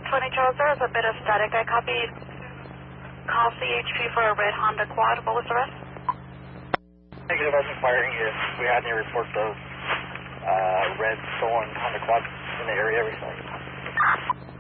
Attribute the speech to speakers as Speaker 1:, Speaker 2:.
Speaker 1: 20 Charles, there was a bit of static. I copied call CHP for a red Honda Quad. What was the rest?
Speaker 2: Negative, I was inquiring if we had any reports of red stolen Honda Quads in the area recently.